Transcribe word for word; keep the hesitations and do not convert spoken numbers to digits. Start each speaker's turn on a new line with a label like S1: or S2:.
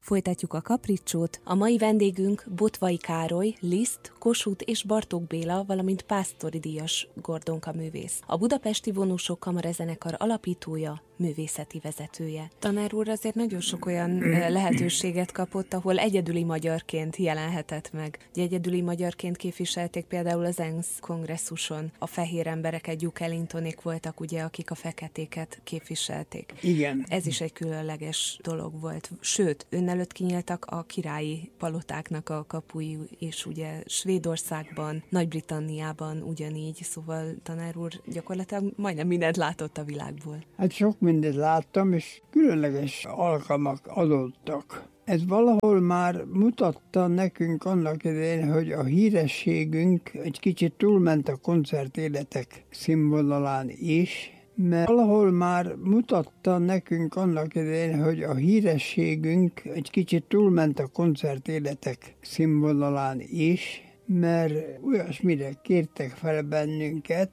S1: Folytatjuk a kapricsót. A mai vendégünk Botvai Károly, Liszt, Kossuth és Bartók Béla, valamint Pásztori díjas Gordonka művész. A Budapesti Vonósok Kamarazenekar alapítója, művészeti vezetője. Tanár úr azért nagyon sok olyan lehetőséget kapott, ahol egyedüli magyarként jelenhetett meg. Ugye egyedüli magyarként képviselték például az ENSZ kongresszuson. A fehér emberek, egy Duke Ellingtonék voltak, ugye, akik a feketéket képviselték.
S2: Igen.
S1: Ez is egy különleges dolog volt. Sőt, ön előtt kinyíltak a királyi palotáknak a kapui, és ugye Svédországban, Nagy-Britanniában ugyanígy, szóval tanár úr gyakorlatilag majdnem mindent látott a világból.
S2: Hát sok mindent láttam, és különleges alkalmak adottak. Ez valahol már mutatta nekünk annak idején, hogy a hírességünk egy kicsit túlment a koncertéletek színvonalán is, mert valahol már mutatta nekünk annak idején, hogy a hírességünk egy kicsit túlment a koncertéletek színvonalán is, mert olyasmire kértek fel bennünket,